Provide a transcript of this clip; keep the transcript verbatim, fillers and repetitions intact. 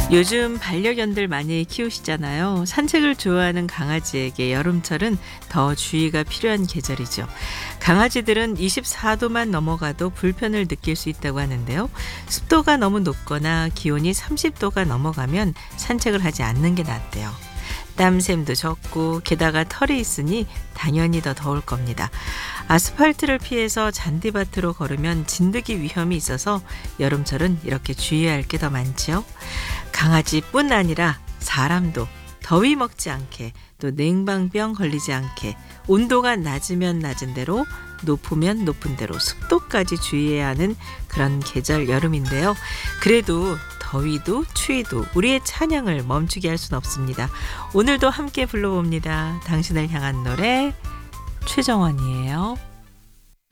요즘 반려견들 많이 키우시잖아요. 산책을 좋아하는 강아지에게 여름철은 더 주의가 필요한 계절이죠. 강아지들은 이십사 도만 넘어가도 불편을 느낄 수 있다고 하는데요. 습도가 너무 높거나 기온이 삼십 도가 넘어가면 산책을 하지 않는 게 낫대요. 땀샘도 적고 게다가 털이 있으니 당연히 더 더울 겁니다. 아스팔트를 피해서 잔디밭으로 걸으면 진드기 위험이 있어서 여름철은 이렇게 주의해야 할 게 더 많죠. 강아지뿐 아니라 사람도 더위 먹지 않게, 또 냉방병 걸리지 않게, 온도가 낮으면 낮은 대로, 높으면 높은 대로 습도까지 주의해야 하는 그런 계절 여름인데요. 그래도 더위도 추위도 우리의 찬양을 멈추게 할 수는 없습니다. 오늘도 함께 불러봅니다. 당신을 향한 노래, 최정원이에요.